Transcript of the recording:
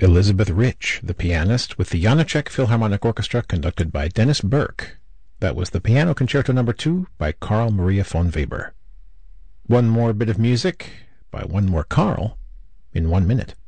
Elizabeth Rich, the pianist, with the Janacek Philharmonic Orchestra conducted by Dennis Burke. That was the Piano Concerto No. 2 by Carl Maria von Weber. One more bit of music by one more Carl in 1 minute.